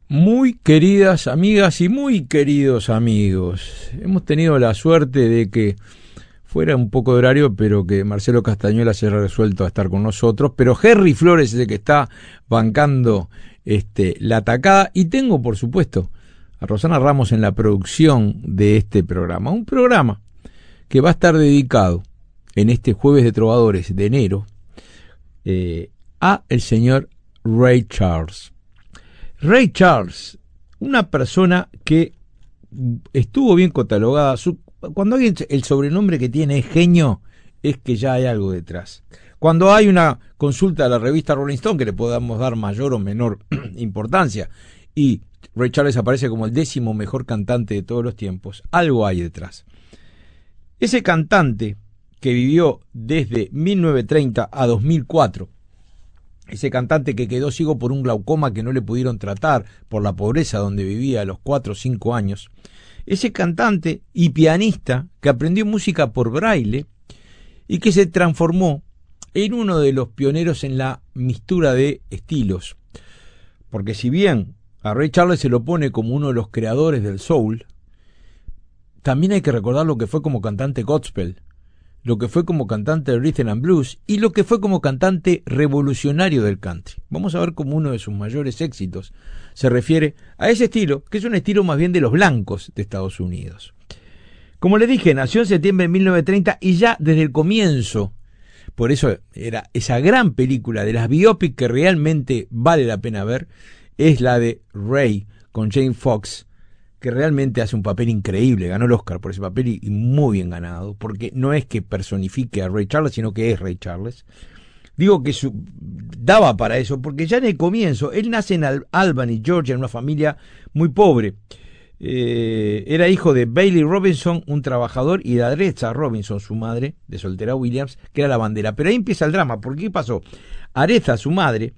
Muy queridas amigas y muy queridos amigos, hemos tenido la suerte de que fuera un poco de horario, pero que Marcelo Castañuela se haya resuelto a estar con nosotros, pero Henry Flores es el que está bancando la atacada, y tengo por supuesto a Rosana Ramos en la producción de este programa, un programa que va a estar dedicado en este jueves de Trovadores de enero a el señor Ray Charles. Ray Charles, una persona que estuvo bien catalogada. Cuando alguien, el sobrenombre que tiene es genio, es que ya hay algo detrás. Cuando hay una consulta a la revista Rolling Stone, que le podamos dar mayor o menor importancia, y Ray Charles aparece como el 10º mejor cantante de todos los tiempos, algo hay detrás. Ese cantante que vivió desde 1930 a 2004, ese cantante que quedó ciego por un glaucoma que no le pudieron tratar por la pobreza donde vivía a los 4 o 5 años, ese cantante y pianista que aprendió música por braille y que se transformó en uno de los pioneros en la mixtura de estilos, porque si bien a Ray Charles se lo pone como uno de los creadores del soul, también hay que recordar lo que fue como cantante gospel, lo que fue como cantante de rhythm and blues y lo que fue como cantante revolucionario del country. Vamos a ver cómo uno de sus mayores éxitos se refiere a ese estilo, que es un estilo más bien de los blancos de Estados Unidos. Como les dije, nació en septiembre de 1930 y ya desde el comienzo, por eso era esa gran película de las biopic que realmente vale la pena ver, es la de Ray con Jane Fox, que realmente hace un papel increíble, ganó el Oscar por ese papel y muy bien ganado, porque no es que personifique a Ray Charles, sino que es Ray Charles. Digo que daba para eso, porque ya en el comienzo, él nace en Albany, Georgia, en una familia muy pobre. Era hijo de Bailey Robinson, un trabajador, y de Aretha Robinson, su madre, de soltera Williams, que era la bandera. Pero ahí empieza el drama, porque ¿qué pasó? Aretha, su madre,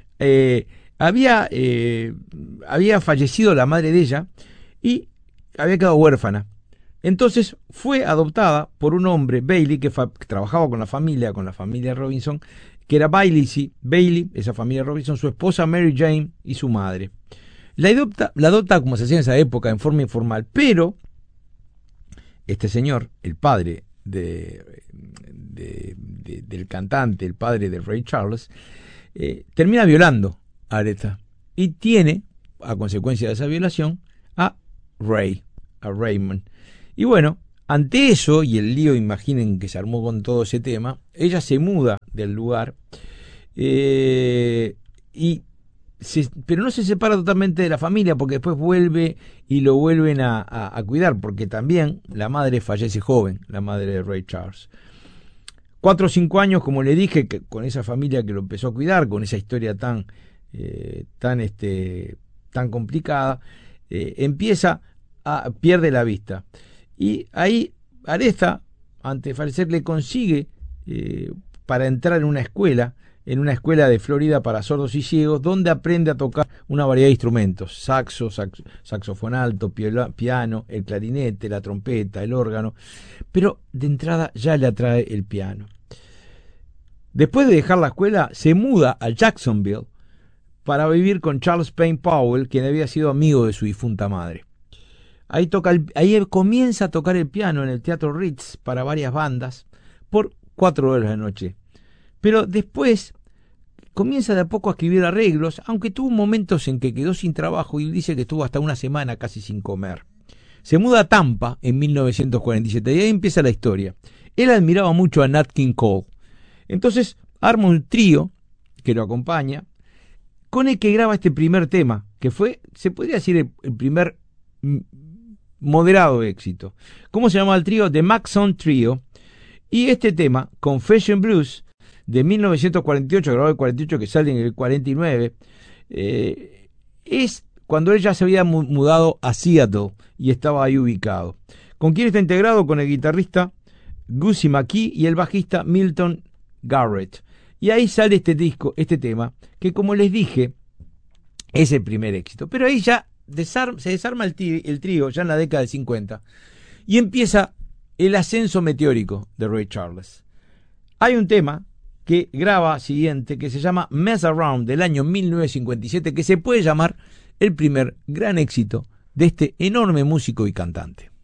había fallecido la madre de ella, y había quedado huérfana. Entonces fue adoptada por un hombre, Bailey, que trabajaba con la familia Robinson, que era Bailey, esa familia Robinson, su esposa Mary Jane y su madre. La adopta como se hacía en esa época, en forma informal, pero este señor, el padre del cantante, el padre de Ray Charles, termina violando a Aretha y tiene, a consecuencia de esa violación, a Raymond. Y bueno, ante eso y el lío, imaginen que se armó con todo ese tema, ella se muda del lugar, pero no se separa totalmente de la familia, porque después vuelve y lo vuelven a cuidar, porque también la madre fallece joven, la madre de Ray Charles. 4 o 5 años, como le dije, que con esa familia que lo empezó a cuidar, con esa historia tan complicada, pierde la vista. Y ahí Aretha, antes de fallecer, le consigue para entrar en una escuela de Florida para sordos y ciegos, donde aprende a tocar una variedad de instrumentos: saxofón alto, piano, el clarinete, la trompeta, el órgano, pero de entrada ya le atrae el piano. Después de dejar la escuela, se muda a Jacksonville para vivir con Charles Payne Powell, quien había sido amigo de su difunta madre. Ahí comienza a tocar el piano en el Teatro Ritz para varias bandas por 4 horas de la noche. Pero después comienza de a poco a escribir arreglos, aunque tuvo momentos en que quedó sin trabajo y dice que estuvo hasta una semana casi sin comer. Se muda a Tampa en 1947 y ahí empieza la historia. Él admiraba mucho a Nat King Cole. Entonces arma un trío que lo acompaña, con el que graba este primer tema, que fue, se podría decir, el primer moderado éxito. ¿Cómo se llama el trío? The Maxon Trio. Y este tema, Confession Blues, de 1948, grabado en el 48, que sale en el 49, es cuando él ya se había mudado a Seattle y estaba ahí ubicado. ¿Con quién está integrado? Con el guitarrista Gussie McKee y el bajista Milton Garrett. Y ahí sale este tema, que como les dije, es el primer éxito. Pero ahí ya se desarma el trío, ya en la década del 50, y empieza el ascenso meteórico de Ray Charles. Hay un tema que graba siguiente, que se llama Mess Around, del año 1957, que se puede llamar el primer gran éxito de este enorme músico y cantante.